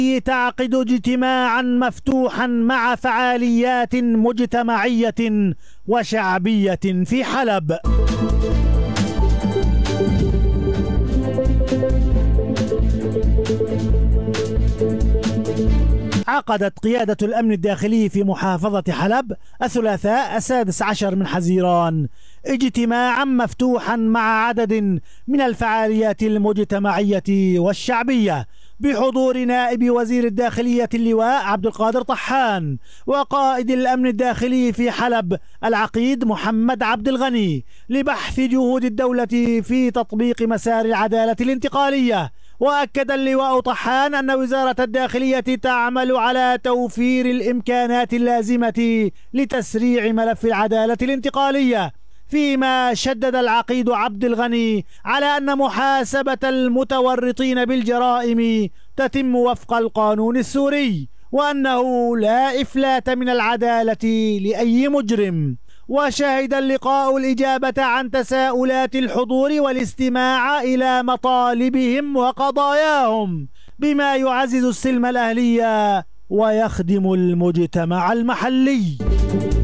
تعقد اجتماعا مفتوحا مع فعاليات مجتمعية وشعبية في حلب. عقدت قيادة الأمن الداخلي في محافظة حلب الثلاثاء 16 من حزيران اجتماعا مفتوحا مع عدد من الفعاليات المجتمعية والشعبية بحضور نائب وزير الداخلية اللواء عبد القادر طحان وقائد الأمن الداخلي في حلب العقيد محمد عبد الغني لبحث جهود الدولة في تطبيق مسار العدالة الانتقالية. وأكد اللواء طحان أن وزارة الداخلية تعمل على توفير الإمكانات اللازمة لتسريع ملف العدالة الانتقالية، فيما شدد العقيد عبد الغني على أن محاسبة المتورطين بالجرائم تتم وفق القانون السوري، وأنه لا إفلات من العدالة لأي مجرم. وشهد اللقاء الإجابة عن تساؤلات الحضور والاستماع إلى مطالبهم وقضاياهم بما يعزز السلم الأهلي ويخدم المجتمع المحلي.